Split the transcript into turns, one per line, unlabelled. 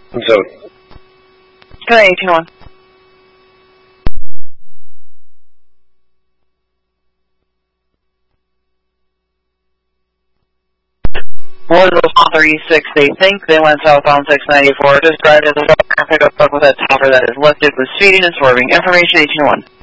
So.
Go ahead, 1801. What is the 36? They think they went southbound 694. Just drive to the south and pick up with that topper that is lifted with speeding and swerving. Information 1801.